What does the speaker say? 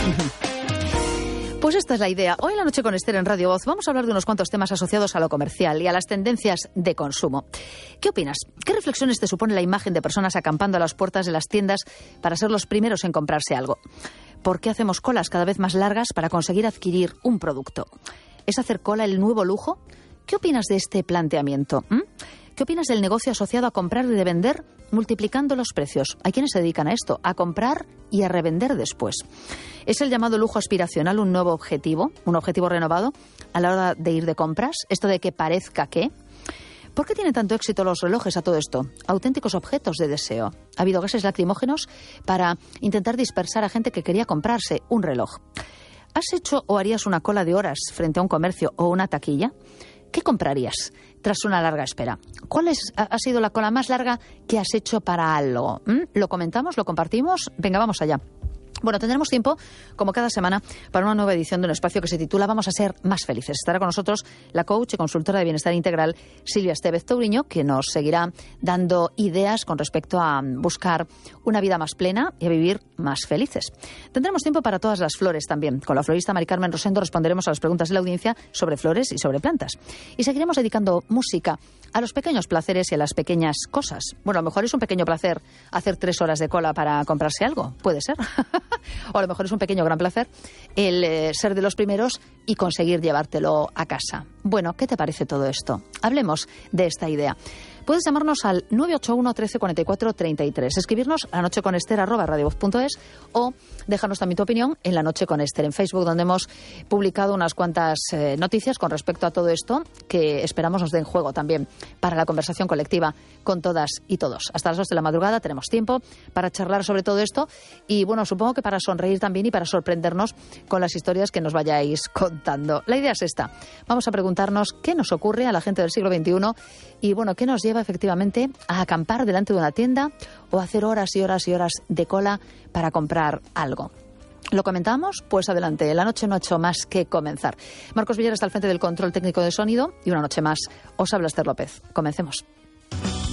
Pues esta es la idea. Hoy en La Noche con Esther en Radio Voz vamos a hablar de unos cuantos temas asociados a lo comercial y a las tendencias de consumo. ¿Qué opinas? ¿Qué reflexiones te supone la imagen de personas acampando a las puertas de las tiendas para ser los primeros en comprarse algo? ¿Por qué hacemos colas cada vez más largas para conseguir adquirir un producto? ¿Es hacer cola el nuevo lujo? ¿Qué opinas de este planteamiento? ¿Qué opinas del negocio asociado a comprar y revender multiplicando los precios? Hay quienes se dedican a esto, a comprar y a revender después. ¿Es el llamado lujo aspiracional un nuevo objetivo, un objetivo renovado a la hora de ir de compras? ¿Esto de que parezca que? ¿Por qué tienen tanto éxito los relojes a todo esto? Auténticos objetos de deseo. Ha habido gases lacrimógenos para intentar dispersar a gente que quería comprarse un reloj. ¿Has hecho o harías una cola de horas frente a un comercio o una taquilla? ¿Qué comprarías tras una larga espera? ¿Cuál ha sido la cola más larga que has hecho para algo? ¿Lo comentamos? ¿Lo compartimos? Venga, vamos allá. Bueno, tendremos tiempo, como cada semana, para una nueva edición de un espacio que se titula Vamos a ser más felices. Estará con nosotros la coach y consultora de bienestar integral Silvia Estevez Touriño, que nos seguirá dando ideas con respecto a buscar una vida más plena y a vivir más felices. Tendremos tiempo para todas las flores también. Con la florista Mari Carmen Rosendo responderemos a las preguntas de la audiencia sobre flores y sobre plantas. Y seguiremos dedicando música a los pequeños placeres y a las pequeñas cosas. Bueno, a lo mejor es un pequeño placer hacer 3 horas de cola para comprarse algo. Puede ser. O a lo mejor es un pequeño gran placer el ser de los primeros y conseguir llevártelo a casa. Bueno, ¿qué te parece todo esto? Hablemos de esta idea. Puedes llamarnos al 981 13 44 33, escribirnos a lanocheconester@radiovoz.es o dejarnos también tu opinión en La Noche con Esther en Facebook, donde hemos publicado unas cuantas noticias con respecto a todo esto que esperamos nos den juego también para la conversación colectiva con todas y todos. Hasta las 2 de la madrugada tenemos tiempo para charlar sobre todo esto y, bueno, supongo que para sonreír también y para sorprendernos con las historias que nos vayáis contando. La idea es esta. Vamos a preguntarnos qué nos ocurre a la gente del siglo XXI y, bueno, qué nos lleva efectivamente a acampar delante de una tienda o a hacer horas y horas y horas de cola para comprar algo. ¿Lo comentamos? Pues adelante. La noche no ha hecho más que comenzar. Marcos Villar está al frente del control técnico de sonido y una noche más os habla Esther López. Comencemos.